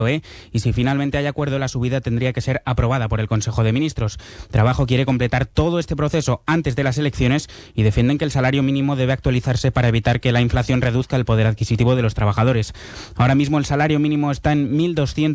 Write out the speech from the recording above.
y si finalmente hay acuerdo, la subida tendría que ser aprobada por el Consejo de Ministros. Trabajo quiere completar todo este proceso antes de las elecciones y defienden que el salario mínimo debe actualizarse para evitar que la inflación reduzca el poder adquisitivo de los trabajadores. Ahora mismo el salario mínimo está en 1.200